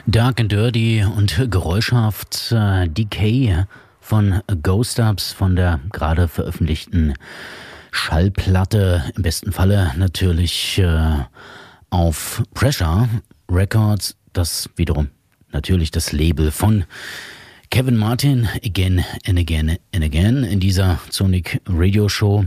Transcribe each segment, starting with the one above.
Dark and Dirty und geräuschhaft Decay von Ghost Dubs von der gerade veröffentlichten Schallplatte, im besten Falle natürlich auf Pressure Records, das wiederum natürlich das Label von Kevin Martin, Again and Again and Again in dieser Sonic Radio Show.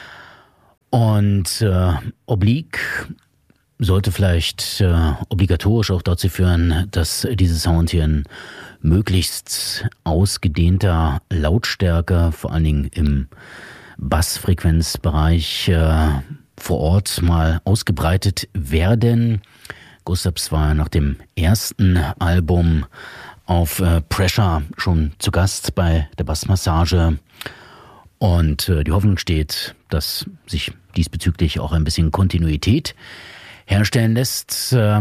Und Oblique sollte vielleicht obligatorisch auch dazu führen, dass dieser Sound hier in möglichst ausgedehnter Lautstärke, vor allen Dingen im Bassfrequenzbereich vor Ort mal ausgebreitet werden. Ghost Dubs war nach dem ersten Album auf Pressure schon zu Gast bei der Bassmassage. Und die Hoffnung steht, dass sich diesbezüglich auch ein bisschen Kontinuität herstellen lässt. Da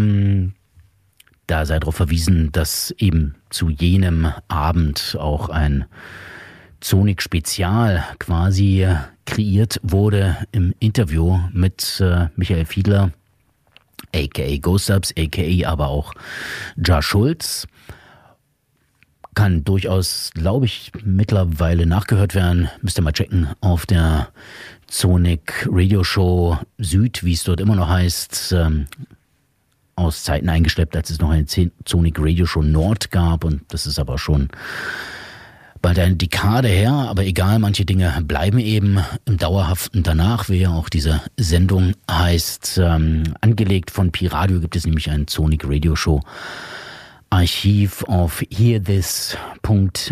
sei darauf verwiesen, dass eben zu jenem Abend auch ein Sonic-Spezial quasi kreiert wurde im Interview mit Michael Fiedler, a.k.a. Ghost Dubs, a.k.a. aber auch Ja Schulz. Kann durchaus, glaube ich, mittlerweile nachgehört werden. Müsst ihr mal checken auf der Sonic Radio Show Süd, wie es dort immer noch heißt, aus Zeiten eingeschleppt, als es noch eine Sonic Radio Show Nord gab. Und das ist aber schon bald eine Dekade her. Aber egal, manche Dinge bleiben eben im Dauerhaften danach, wie ja auch diese Sendung heißt. Angelegt von Pi-Radio gibt es nämlich ein Sonic Radio Show Archiv auf hearthis.at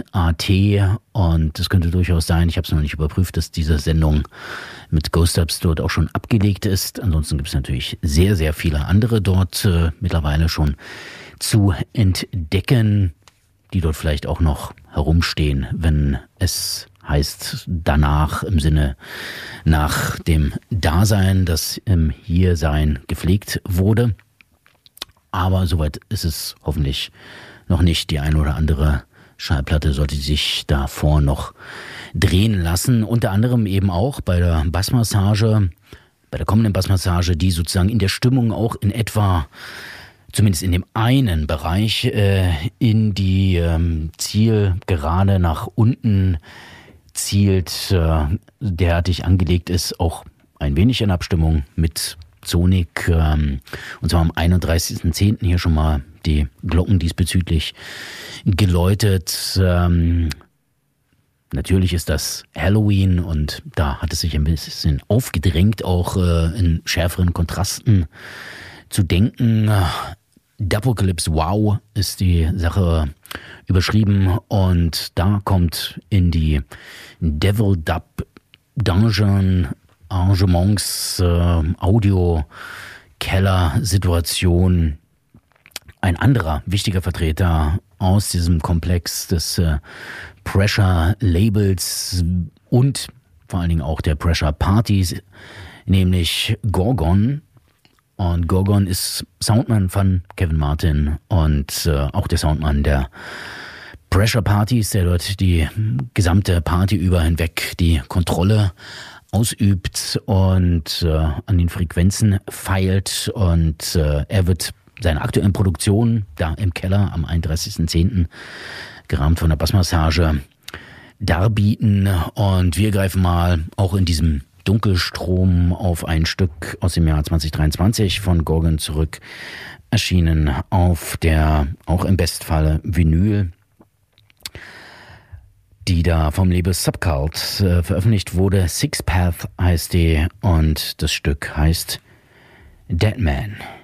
und es könnte durchaus sein, ich habe es noch nicht überprüft, dass diese Sendung mit Ghost Dubs dort auch schon abgelegt ist. Ansonsten gibt es natürlich sehr, sehr viele andere dort mittlerweile schon zu entdecken, die dort vielleicht auch noch herumstehen, wenn es heißt danach im Sinne nach dem Dasein, das im Hiersein gepflegt wurde. Aber soweit ist es hoffentlich noch nicht. Die ein oder andere Schallplatte sollte sich davor noch drehen lassen. Unter anderem eben auch bei der Bassmassage, bei der kommenden Bassmassage, die sozusagen in der Stimmung auch in etwa, zumindest in dem einen Bereich, in die Zielgerade nach unten zielt, derartig angelegt ist, auch ein wenig in Abstimmung mit Sonic, und zwar am 31.10. hier schon mal die Glocken diesbezüglich geläutet. Natürlich ist das Halloween und da hat es sich ein bisschen aufgedrängt, auch in schärferen Kontrasten zu denken. Dapocalypse Wow ist die Sache überschrieben und da kommt in die Devil Dub Dungeon Arrangements, Audio-Keller-Situation ein anderer wichtiger Vertreter aus diesem Komplex des Pressure-Labels und vor allen Dingen auch der Pressure-Partys, nämlich Gorgon. Und Gorgon ist Soundmann von Kevin Martin und auch der Soundmann der Pressure-Partys, der dort die gesamte Party über hinweg die Kontrolle ausübt und an den Frequenzen feilt und er wird seine aktuellen Produktionen da im Keller am 31.10. gerahmt von der Bassmassage darbieten und wir greifen mal auch in diesem Dunkelstrom auf ein Stück aus dem Jahr 2023 von Gorgon zurück, erschienen auf der auch im Bestfalle Vinyl, die da vom Label Subcult veröffentlicht wurde. Six Path heißt die und das Stück heißt Dead Man.